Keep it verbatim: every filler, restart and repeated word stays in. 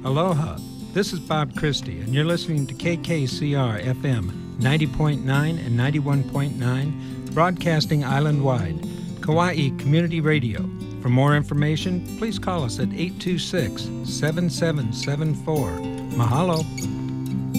Aloha. This is Bob Christie, and you're listening to K K C R F M ninety point nine and ninety-one point nine, broadcasting island-wide, Kauai Community Radio. For more information, please call us at eight two six, seven seven seven four. Mahalo.